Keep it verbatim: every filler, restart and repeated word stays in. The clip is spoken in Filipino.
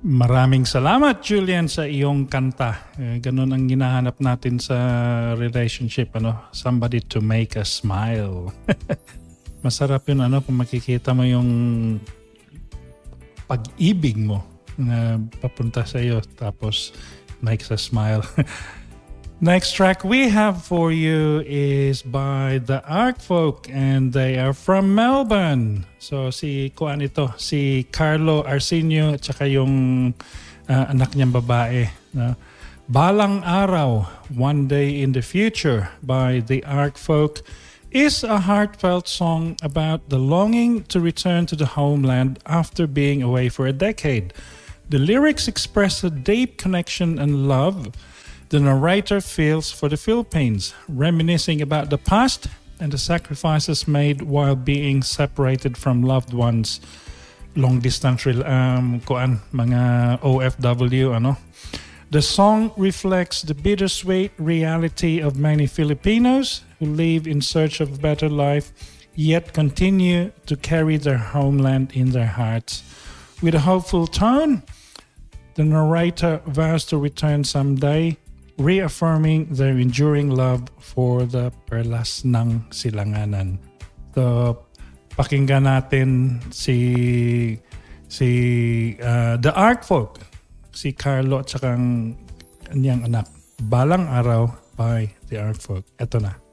Maraming salamat, Julian, sa iyong kanta. Eh, ganun ang hinahanap natin sa relationship, ano? Somebody to make us smile. Masarap yun, ano, kung makikita mo yung pag-ibig mo na papunta sa iyo tapos makes us smile. Next track we have for you is by the Ark Folk and they are from Melbourne. So si kuan ito, si Carlo Arsenio at saka yung uh, anak niyang babae. No? Balang Araw, One Day in the Future by the Ark Folk is a heartfelt song about the longing to return to the homeland after being away for a decade. The lyrics express a deep connection and love the narrator feels for the Philippines, reminiscing about the past and the sacrifices made while being separated from loved ones. Long distance um kuan mga O F W ano. The song reflects the bittersweet reality of many Filipinos who live in search of a better life yet continue to carry their homeland in their hearts. With a hopeful tone, the narrator vows to return someday, reaffirming their enduring love for the perlas ng silanganan. So, pakinggan natin si si uh, the Ark Folk, si Carlo at saka ang kanyang anak. Balang Araw by the Ark Folk. Ito na.